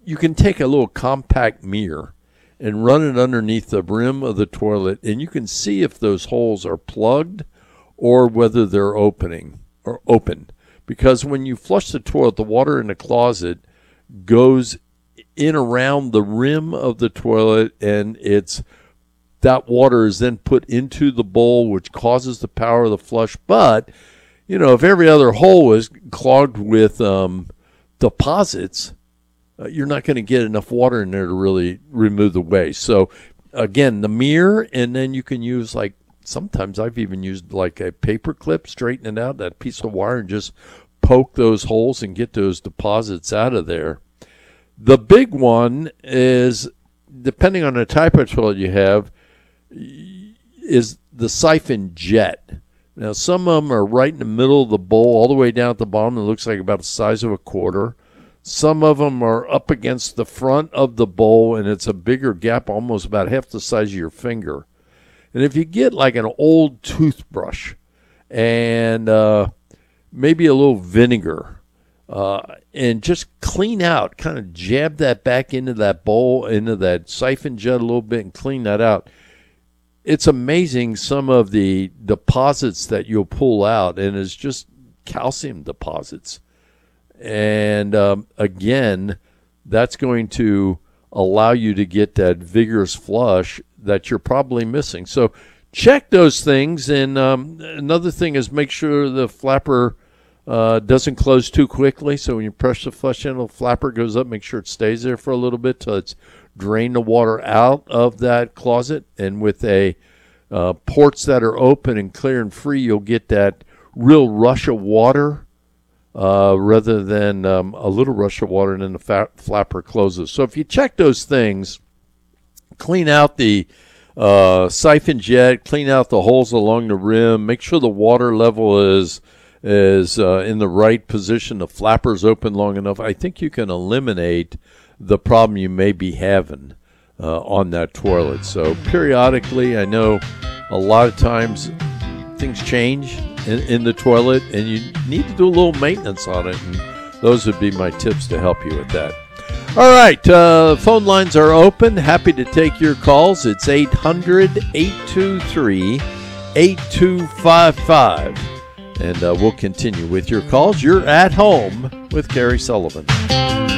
you can take a little compact mirror and run it underneath the rim of the toilet, and you can see if those holes are plugged or whether they're open. Because when you flush the toilet, the water in the closet goes in around the rim of the toilet, and that water is then put into the bowl, which causes the power of the flush. But, if every other hole is clogged with deposits, you're not going to get enough water in there to really remove the waste. So, again, the mirror, and then you can use, sometimes I've even used a paper clip, straighten it out, that piece of wire, and just poke those holes and get those deposits out of there. The big one is, depending on the type of toilet you have, is the siphon jet. Now, some of them are right in the middle of the bowl, all the way down at the bottom. It looks like about the size of a quarter. Some of them are up against the front of the bowl, and it's a bigger gap, almost about half the size of your finger. And if you get an old toothbrush and maybe a little vinegar, and just clean out, kind of jab that back into that bowl, into that siphon jet a little bit, and clean that out. It's amazing some of the deposits that you'll pull out, and it's just calcium deposits. And again, that's going to allow you to get that vigorous flush that you're probably missing. So check those things. And another thing is make sure the flapper doesn't close too quickly. So when you press the flush handle, the flapper goes up. Make sure it stays there for a little bit till it's drained the water out of that closet. And with ports that are open and clear and free, you'll get that real rush of water rather than a little rush of water, and then the flapper closes. So if you check those things, clean out the siphon jet, clean out the holes along the rim, make sure the water level is in the right position, the flapper's open long enough, I think you can eliminate the problem you may be having on that toilet. So periodically, I know a lot of times things change in the toilet, and you need to do a little maintenance on it, and those would be my tips to help you with that. All right, phone lines are open. Happy to take your calls. It's 800-823-8255, and we'll continue with your calls. You're at home with Gary Sullivan.